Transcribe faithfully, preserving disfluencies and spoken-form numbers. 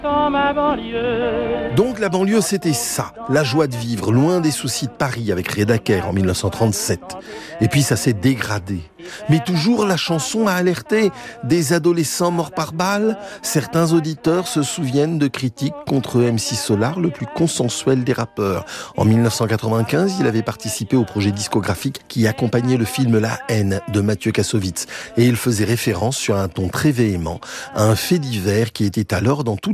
Dans ma banlieue. Donc la banlieue, c'était ça, la joie de vivre, loin des soucis de Paris avec Reda Kerr en dix-neuf cent trente-sept. Et puis ça s'est dégradé. Mais toujours la chanson a alerté des adolescents morts par balle. Certains auditeurs se souviennent de critiques contre M C Solar, le plus consensuel des rappeurs. En dix-neuf cent quatre-vingt-quinze, il avait participé au projet discographique qui accompagnait le film La haine de Mathieu Kassovitz. Et il faisait référence sur un ton très véhément à un fait divers qui était alors dans tous